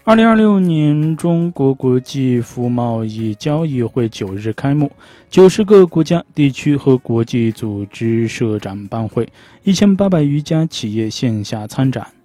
2026年中国国际服贸易交易会9日开幕，90个国家、地区和国际组织设展办会，1800余家企业线下参展。